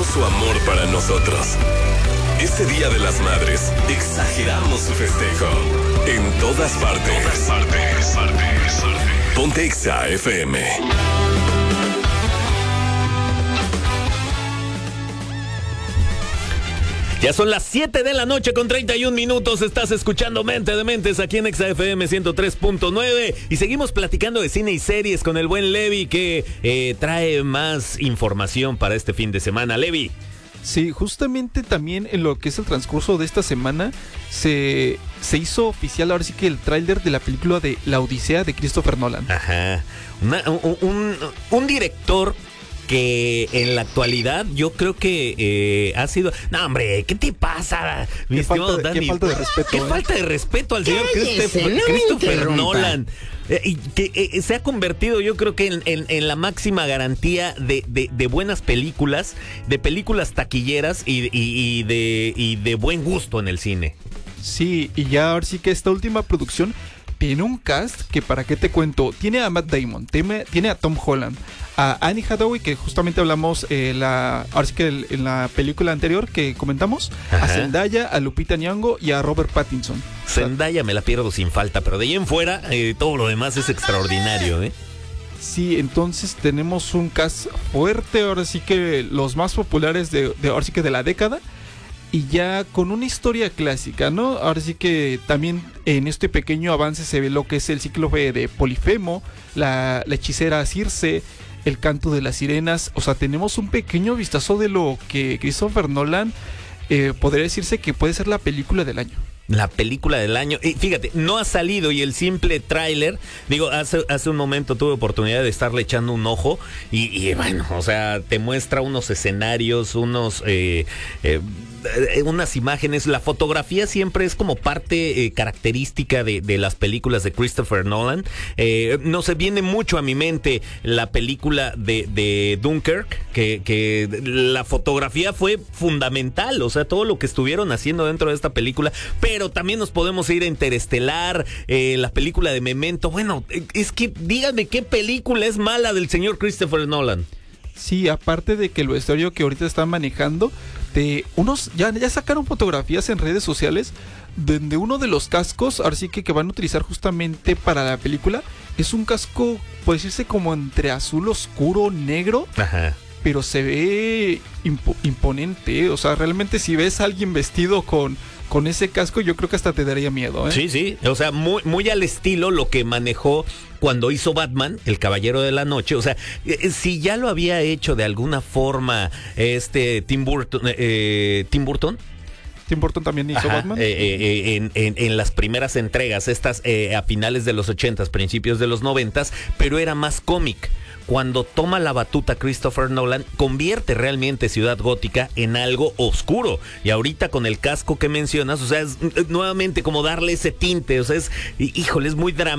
su amor para nosotros. Este Día de las Madres, exageramos su festejo. En todas partes. Ponte Exa FM. Ya son las 7 de la noche con 31 minutos. Estás escuchando Mente de Mentes aquí en Exa FM 103.9. Y seguimos platicando de cine y series con el buen Levi, que trae más información para este fin de semana. Levi. Sí, justamente también en lo que es el transcurso de esta semana se hizo oficial ahora sí que el tráiler de la película de La Odisea de Christopher Nolan. Ajá. Un director que en la actualidad yo creo que ha sido... No, hombre, ¿qué te pasa? Qué falta de respeto. Qué falta de respeto al señor Christopher Nolan. Y que se ha convertido, yo creo que en la máxima garantía de buenas películas, de películas taquilleras y de buen gusto en el cine. Sí, y ya ahora sí que esta última producción tiene un cast que, para qué te cuento, tiene a Matt Damon, tiene a Tom Holland, a Anne Hathaway, que justamente hablamos ahora sí que en la película anterior que comentamos. Ajá. A Zendaya, a Lupita Nyong'o y a Robert Pattinson. Zendaya me la pierdo sin falta, pero de ahí en fuera todo lo demás es extraordinario, ¿eh? Sí, entonces tenemos un cast fuerte, ahora sí que los más populares ahora sí que de la década. Y ya con una historia clásica, ¿no? Ahora sí que también en este pequeño avance se ve lo que es el cíclope de Polifemo, la hechicera Circe, el canto de las sirenas. O sea, tenemos un pequeño vistazo de lo que Christopher Nolan podría decirse que puede ser la película del año. La película del año. Y fíjate, no ha salido, y el simple tráiler, digo, hace un momento tuve oportunidad de estarle echando un ojo y bueno, o sea, te muestra unos escenarios, unas imágenes. La fotografía siempre es como parte característica de las películas de Christopher Nolan. No se viene mucho a mi mente la película de Dunkirk, que la fotografía fue fundamental, o sea, todo lo que estuvieron haciendo dentro de esta película. Pero también nos podemos ir a Interestelar, la película de Memento. Bueno, es que díganme qué película es mala del señor Christopher Nolan. Sí, aparte de que el vestuario que ahorita están manejando, ya sacaron fotografías en redes sociales donde uno de los cascos, ahora sí que van a utilizar justamente para la película, es un casco, puede decirse como entre azul oscuro, negro. Ajá. Pero se ve imponente, o sea, realmente si ves a alguien vestido con ese casco, yo creo que hasta te daría miedo, ¿eh? Sí, o sea, muy al estilo lo que manejó cuando hizo Batman, El Caballero de la Noche. O sea, si ya lo había hecho de alguna forma Tim Burton. Tim Burton también hizo Batman. En las primeras entregas, estas a finales de los 80s, principios de los 90s, pero era más cómic. Cuando toma la batuta Christopher Nolan, convierte realmente Ciudad Gótica en algo oscuro. Y ahorita con el casco que mencionas, o sea, es nuevamente como darle ese tinte, o sea, es muy dramático.